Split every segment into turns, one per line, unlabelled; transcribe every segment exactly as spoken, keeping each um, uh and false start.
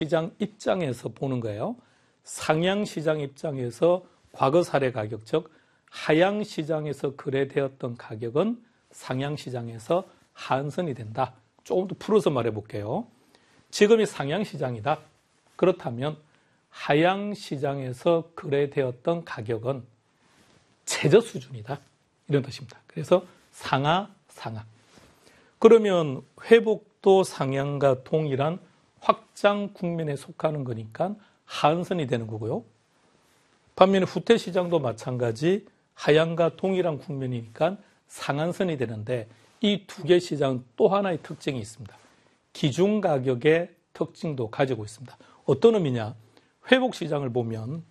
시장 입장에서 보는 거예요. 상향 시장 입장에서 과거 사례 가격, 즉 하향 시장에서 거래되었던 가격은 상향 시장에서 하한선이 된다. 조금 더 풀어서 말해 볼게요. 지금이 상향 시장이다. 그렇다면 하향 시장에서 거래되었던 가격은 최저 수준이다. 이런 뜻입니다. 그래서 상하, 상하. 그러면 회복도 상향과 동일한 확장 국면에 속하는 거니까 하한선이 되는 거고요. 반면에 후퇴 시장도 마찬가지 하향과 동일한 국면이니까 상한선이 되는데 이 두 개 시장은 또 하나의 특징이 있습니다. 기준 가격의 특징도 가지고 있습니다. 어떤 의미냐? 회복 시장을 보면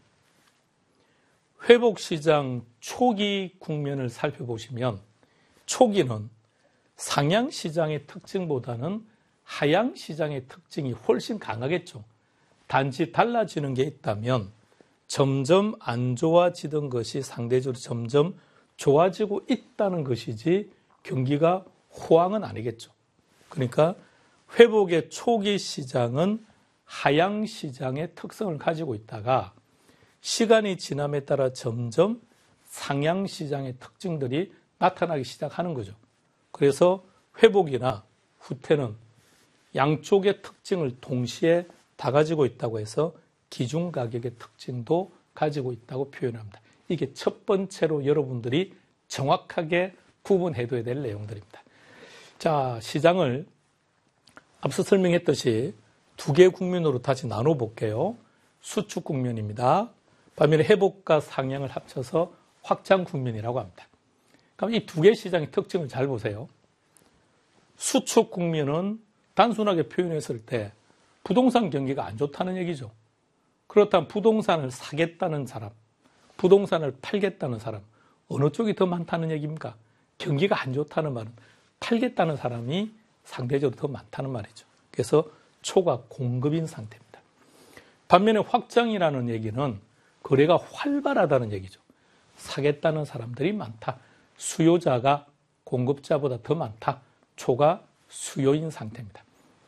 회복 시장 초기 국면을 살펴보시면 초기는 상향 시장의 특징보다는 하향 시장의 특징이 훨씬 강하겠죠. 단지 달라지는 게 있다면 점점 안 좋아지던 것이 상대적으로 점점 좋아지고 있다는 것이지 경기가 호황은 아니겠죠. 그러니까 회복의 초기 시장은 하향 시장의 특성을 가지고 있다가 시간이 지남에 따라 점점 상향 시장의 특징들이 나타나기 시작하는 거죠. 그래서 회복이나 후퇴는 양쪽의 특징을 동시에 다 가지고 있다고 해서 기준 가격의 특징도 가지고 있다고 표현합니다. 이게 첫 번째로 여러분들이 정확하게 구분해둬야 될 내용들입니다. 자, 시장을 앞서 설명했듯이 두 개의 국면으로 다시 나눠볼게요. 수축 국면입니다. 반면에 회복과 상향을 합쳐서 확장 국면이라고 합니다. 그럼 이 두 개의 시장의 특징을 잘 보세요. 수축 국면은 단순하게 표현했을 때 부동산 경기가 안 좋다는 얘기죠. 그렇다면 부동산을 사겠다는 사람, 부동산을 팔겠다는 사람, 어느 쪽이 더 많다는 얘기입니까? 경기가 안 좋다는 말은 팔겠다는 사람이 상대적으로 더 많다는 말이죠. 그래서 초가 공급인 상태입니다. 반면에 확장이라는 얘기는 거래가 활발하다는 얘기죠. 사겠다는 사람들이 많다. 수요자가 공급자보다 더 많다. 초가 수요인 상태입니다.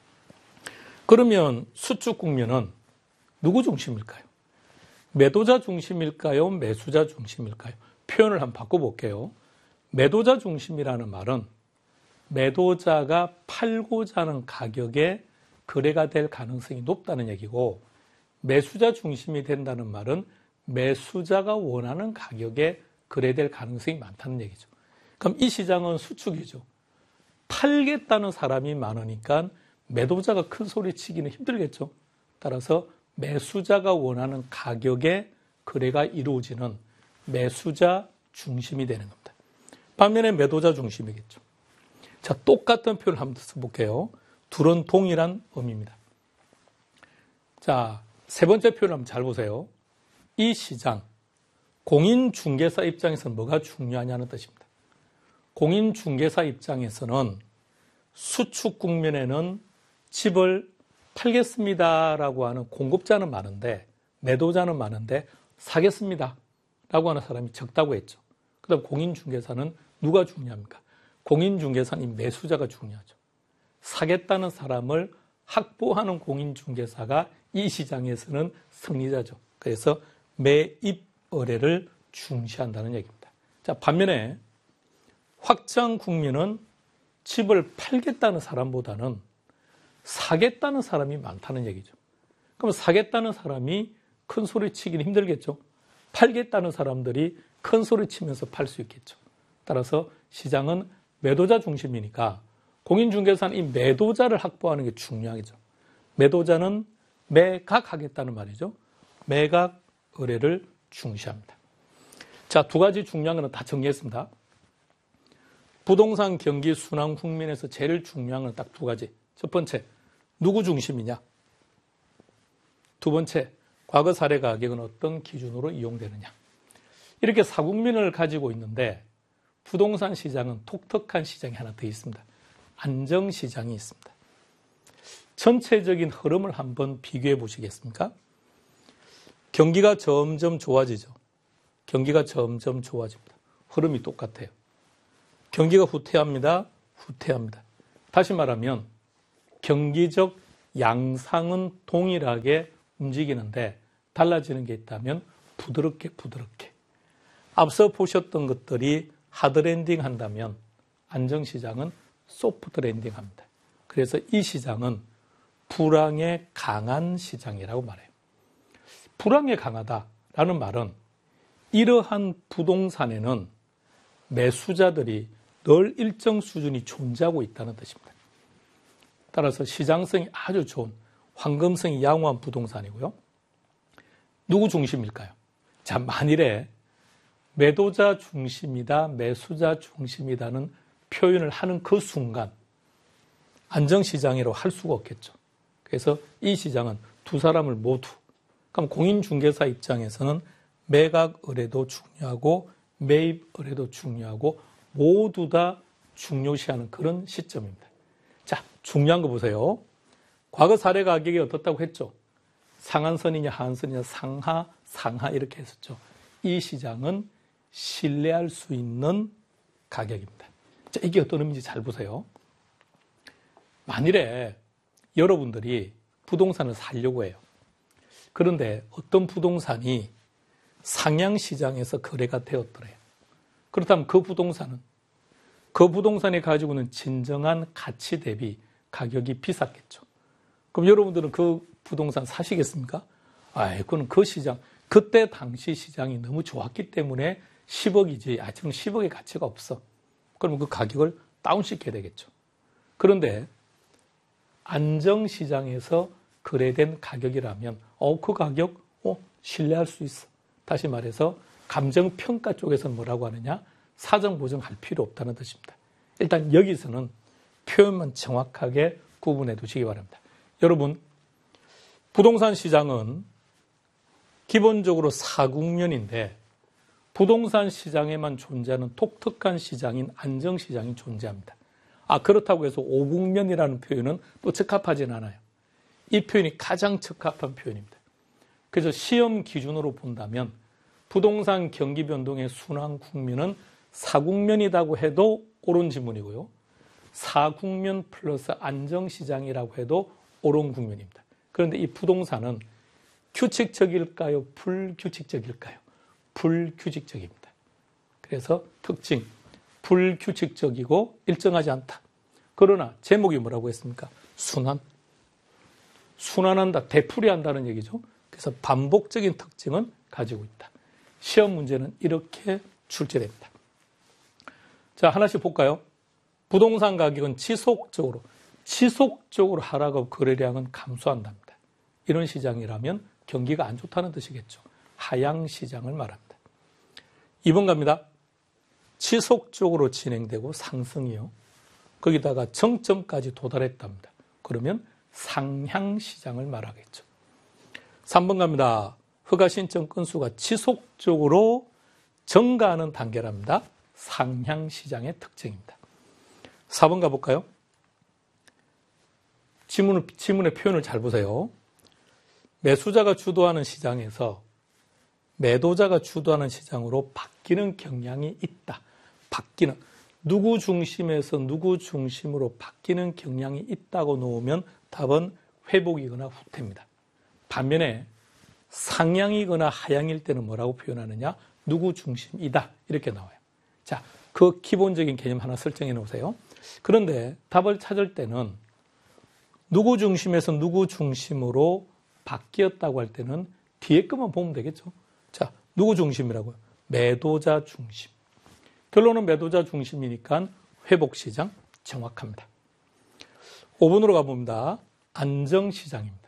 그러면 수축 국면은 누구 중심일까요? 매도자 중심일까요? 매수자 중심일까요? 표현을 한번 바꿔볼게요. 매도자 중심이라는 말은 매도자가 팔고자 하는 가격에 거래가 될 가능성이 높다는 얘기고, 매수자 중심이 된다는 말은 매수자가 원하는 가격에 거래될 가능성이 많다는 얘기죠. 그럼 이 시장은 수축이죠. 팔겠다는 사람이 많으니까 매도자가 큰 소리 치기는 힘들겠죠. 따라서 매수자가 원하는 가격에 거래가 이루어지는 매수자 중심이 되는 겁니다. 반면에 매도자 중심이겠죠. 자, 똑같은 표현을 한번 써볼게요. 둘은 동일한 의미입니다. 자, 세 번째 표현을 한번 잘 보세요. 이 시장, 공인중개사 입장에서는 뭐가 중요하냐는 뜻입니다. 공인중개사 입장에서는 수축 국면에는 집을 팔겠습니다라고 하는 공급자는 많은데, 매도자는 많은데 사겠습니다라고 하는 사람이 적다고 했죠. 그다음 공인중개사는 누가 중요합니까? 공인중개사는 이 매수자가 중요하죠. 사겠다는 사람을 확보하는 공인중개사가 이 시장에서는 승리자죠. 그래서 매입 의뢰를 중시한다는 얘기입니다. 자, 반면에 확장 국면은 집을 팔겠다는 사람보다는 사겠다는 사람이 많다는 얘기죠. 그럼 사겠다는 사람이 큰 소리 치기는 힘들겠죠. 팔겠다는 사람들이 큰 소리 치면서 팔 수 있겠죠. 따라서 시장은 매도자 중심이니까 공인중개사는 이 매도자를 확보하는 게 중요하겠죠. 매도자는 매각하겠다는 말이죠. 매각 의뢰를 중시합니다. 자, 두 가지 중요한 거는 다 정리했습니다. 부동산 경기 순환 국면에서 제일 중요한 건 딱 두 가지. 첫 번째, 누구 중심이냐? 두 번째, 과거 사례 가격은 어떤 기준으로 이용되느냐? 이렇게 사국면을 가지고 있는데 부동산 시장은 독특한 시장이 하나 더 있습니다. 안정시장이 있습니다. 전체적인 흐름을 한번 비교해 보시겠습니까? 경기가 점점 좋아지죠. 경기가 점점 좋아집니다. 흐름이 똑같아요. 경기가 후퇴합니다. 후퇴합니다. 다시 말하면 경기적 양상은 동일하게 움직이는데 달라지는 게 있다면 부드럽게 부드럽게. 앞서 보셨던 것들이 하드랜딩 한다면 안정시장은 소프트 랜딩 합니다. 그래서 이 시장은 불황에 강한 시장이라고 말해요. 불황에 강하다라는 말은 이러한 부동산에는 매수자들이 늘 일정 수준이 존재하고 있다는 뜻입니다. 따라서 시장성이 아주 좋은 황금성이 양호한 부동산이고요. 누구 중심일까요? 자, 만일에 매도자 중심이다, 매수자 중심이다는 표현을 하는 그 순간 안정시장이라고 할 수가 없겠죠. 그래서 이 시장은 두 사람을 모두, 그럼 공인중개사 입장에서는 매각 의뢰도 중요하고 매입 의뢰도 중요하고 모두 다 중요시하는 그런 시점입니다. 자, 중요한 거 보세요. 과거 사례 가격이 어떻다고 했죠? 상한선이냐 하한선이냐 상하, 상하 이렇게 했었죠. 이 시장은 신뢰할 수 있는 가격입니다. 자, 이게 어떤 의미인지 잘 보세요. 만일에 여러분들이 부동산을 사려고 해요. 그런데 어떤 부동산이 상향시장에서 거래가 되었더래요. 그렇다면 그 부동산은 그 부동산이 가지고 있는 진정한 가치 대비 가격이 비쌌겠죠. 그럼 여러분들은 그 부동산 사시겠습니까? 아, 그건 그 시장, 그때 당시 시장이 너무 좋았기 때문에 십억이지, 아, 지금 십억의 가치가 없어. 그러면 그 가격을 다운시켜야 되겠죠. 그런데 안정시장에서 거래된 가격이라면 어, 그 가격 어, 신뢰할 수 있어. 다시 말해서 감정평가 쪽에서는 뭐라고 하느냐? 사정 보정할 필요 없다는 뜻입니다. 일단 여기서는 표현만 정확하게 구분해 두시기 바랍니다. 여러분, 부동산 시장은 기본적으로 사국면인데 부동산 시장에만 존재하는 독특한 시장인 안정시장이 존재합니다. 아, 그렇다고 해서 오국면이라는 표현은 또 적합하진 않아요. 이 표현이 가장 적합한 표현입니다. 그래서 시험 기준으로 본다면 부동산 경기 변동의 순환 국면은 사국면이라고 해도 옳은 지문이고요. 사국면 플러스 안정시장이라고 해도 옳은 국면입니다. 그런데 이 부동산은 규칙적일까요? 불규칙적일까요? 불규칙적입니다. 그래서 특징, 불규칙적이고 일정하지 않다. 그러나 제목이 뭐라고 했습니까? 순환. 순환한다, 되풀이한다는 얘기죠. 그래서 반복적인 특징은 가지고 있다. 시험 문제는 이렇게 출제됩니다. 자, 하나씩 볼까요? 부동산 가격은 지속적으로, 지속적으로 하락하고 거래량은 감소한답니다. 이런 시장이라면 경기가 안 좋다는 뜻이겠죠. 하향 시장을 말합니다. 이 번 갑니다. 지속적으로 진행되고 상승이요. 거기다가 정점까지 도달했답니다. 그러면 상향 시장을 말하겠죠. 삼 번 갑니다. 허가 신청 건수가 지속적으로 증가하는 단계랍니다. 상향 시장의 특징입니다. 사 번 가볼까요? 지문을, 지문의 표현을 잘 보세요. 매수자가 주도하는 시장에서 매도자가 주도하는 시장으로 바뀌는 경향이 있다. 바뀌는, 누구 중심에서 누구 중심으로 바뀌는 경향이 있다고 놓으면 답은 회복이거나 후퇴입니다. 반면에 상향이거나 하향일 때는 뭐라고 표현하느냐? 누구 중심이다. 이렇게 나와요. 자, 그 기본적인 개념 하나 설정해 놓으세요. 그런데 답을 찾을 때는 누구 중심에서 누구 중심으로 바뀌었다고 할 때는 뒤에 것만 보면 되겠죠. 자, 누구 중심이라고요? 매도자 중심. 결론은 매도자 중심이니까 회복시장 정확합니다. 오 번으로 가봅니다. 안정시장입니다.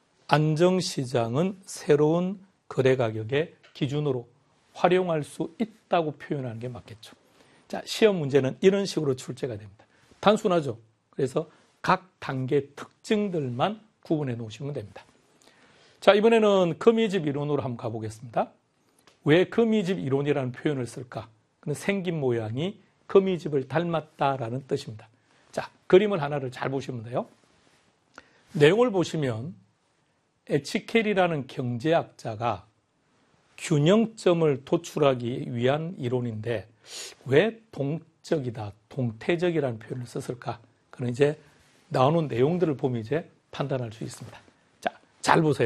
안정시장은 새로운 거래가격의 기준으로 활용할 수 있다고 표현하는 게 맞겠죠. 자, 시험 문제는 이런 식으로 출제가 됩니다. 단순하죠. 그래서 각 단계의 특징들만 구분해 놓으시면 됩니다. 자, 이번에는 거미집 이론으로 한번 가보겠습니다. 왜 거미집 이론이라는 표현을 쓸까? 생긴 모양이 거미집을 닮았다라는 뜻입니다. 자, 그림을 하나를 잘 보시면 돼요. 내용을 보시면 에치켈이라는 경제학자가 균형점을 도출하기 위한 이론인데 왜 동적이다, 동태적이라는 표현을 썼을까? 그는 이제 나오는 내용들을 보면 이제 판단할 수 있습니다. 자, 잘 보세요.